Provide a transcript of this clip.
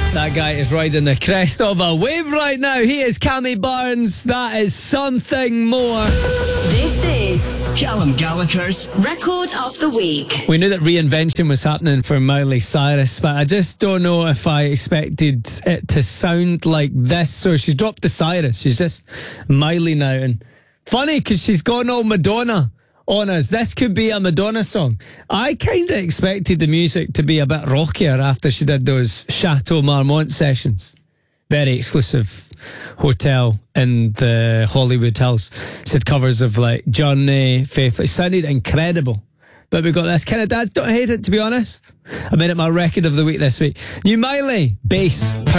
That guy is riding the crest of a wave right now. He is Cammy Barnes. That is something more. This is Callum Gallagher's Record of the Week. We knew that reinvention was happening for Miley Cyrus, but I just don't know if I expected it to sound like this. So she's dropped the Cyrus. She's just Miley now. And funny, because she's gone all Madonna on us. This could be a Madonna song. I kind of expected the music to be a bit rockier after she did those Chateau Marmont sessions. Very exclusive hotel in the Hollywood Hills. She did covers of like Journey, Faithful. It sounded incredible. But we got this kind of Dads Don't Hate It, to be honest. I made it my record of the week this week. New Miley, bass.